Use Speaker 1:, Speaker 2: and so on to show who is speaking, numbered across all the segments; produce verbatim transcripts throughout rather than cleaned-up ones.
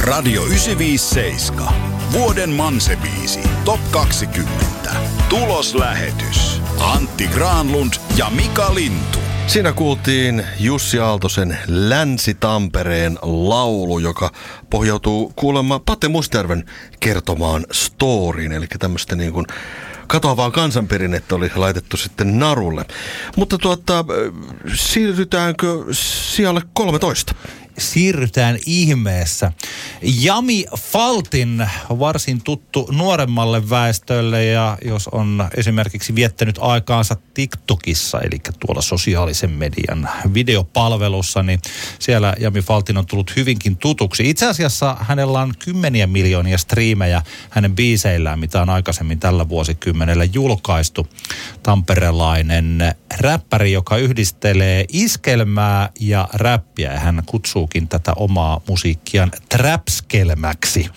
Speaker 1: Radio yhdeksänsataaviisikymmentäseitsemän. Vuoden Manse-biisi. Top kaksikymmentä. Tuloslähetys. Antti Granlund ja Mika Lintu.
Speaker 2: Siinä kuultiin Jussi Aaltosen Länsi-Tampereen laulu, joka pohjautuu kuulemma Pate Mustajärven kertomaan storyin, eli tämmöistä niin kuin katoavaa kansanperinnettä oli laitettu sitten narulle. Mutta tuota, siirrytäänkö sijalle kolmetoista?
Speaker 3: Siirrytään ihmeessä. Jami Faltin, varsin tuttu nuoremmalle väestölle, ja jos on esimerkiksi viettänyt aikaansa TikTokissa, eli tuolla sosiaalisen median videopalvelussa, niin siellä Jami Faltin on tullut hyvinkin tutuksi. Itse asiassa hänellä on kymmeniä miljoonia striimejä hänen biiseillään, mitä on aikaisemmin tällä vuosikymmenellä julkaistu. Tamperelainen räppäri, joka yhdistelee iskelmää ja räppiä, ja hän kutsuu tätä omaa musiikkiaan trapskelmäksi.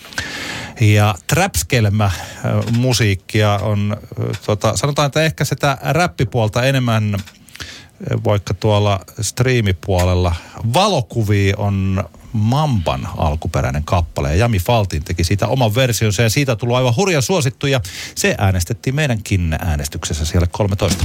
Speaker 3: Ja trapskelmä musiikkia on, tota, sanotaan, että ehkä sitä räppipuolta enemmän, vaikka tuolla striimipuolella. Valokuvia on Mamban alkuperäinen kappale, ja Jami Faltin teki siitä oman versionsa, ja siitä on tullut aivan hurjan suosittu, ja se äänestettiin meidänkin äänestyksessä siellä kolmetoista.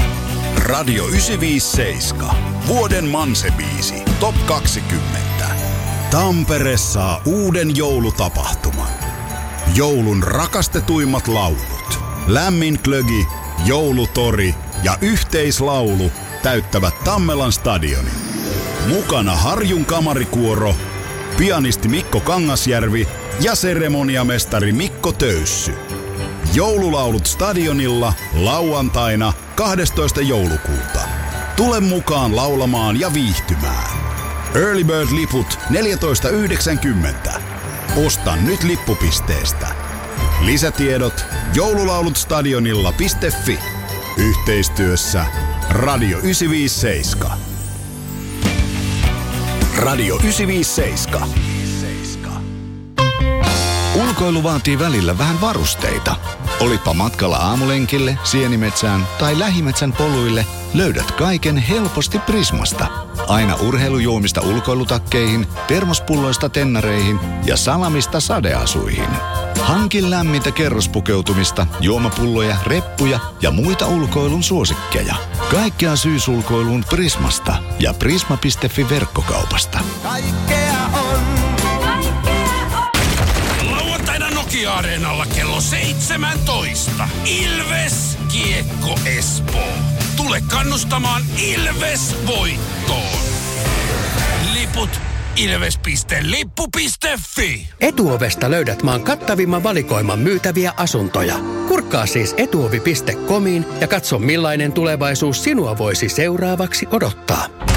Speaker 1: Radio yhdeksänsataaviisikymmentäseitsemän. Vuoden Manse-biisi. Top kaksikymmentä. Tampere saa uuden joulutapahtuman. Joulun rakastetuimmat laulut. Lämmin glögi, joulutori ja yhteislaulu täyttävät Tammelan stadionin. Mukana Harjun kamarikuoro, pianisti Mikko Kangasjärvi ja seremoniamestari Mikko Töyssy. Joululaulut stadionilla lauantaina kahdestoista joulukuuta. Tule mukaan laulamaan ja viihtymään. Early Bird-liput neljätoista yhdeksänkymmentä. Osta nyt lippupisteestä. Lisätiedot joululaulutstadionilla piste fi. Yhteistyössä Radio yhdeksänsataaviisikymmentäseitsemän. Radio yhdeksänsataaviisikymmentäseitsemän.
Speaker 4: Ulkoilu vaatii välillä vähän varusteita. Olitpa matkalla aamulenkille, sienimetsään tai lähimetsän poluille, löydät kaiken helposti Prismasta. Aina urheilujuomista ulkoilutakkeihin, termospulloista tennareihin ja salamista sadeasuihin. Hankin lämmintä kerrospukeutumista, juomapulloja, reppuja ja muita ulkoilun suosikkeja. Kaikkea syysulkoiluun Prismasta ja prisma piste fi verkkokaupasta.
Speaker 5: Kaikkea on. Nokia-areenalla kello seitsemäntoista. Ilves Kiekko Espoo. Tule kannustamaan Ilves voittoon. Liput ilves piste lippu piste fi.
Speaker 6: Etuovesta löydät maan kattavimman valikoiman myytäviä asuntoja. Kurkkaa siis etuovi piste comiin ja katso millainen tulevaisuus sinua voisi seuraavaksi odottaa.